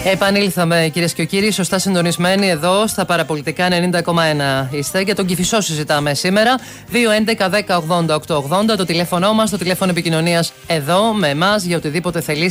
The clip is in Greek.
Επανήλθαμε, κυρίες και κύριοι, σωστά συντονισμένοι εδώ στα παραπολιτικά 90,1 είστε. Για τον Κηφισό συζητάμε σήμερα. 2-11-10-80-880 το τηλέφωνο μας, το τηλέφωνο επικοινωνίας εδώ με εμάς για οτιδήποτε θελήσετε.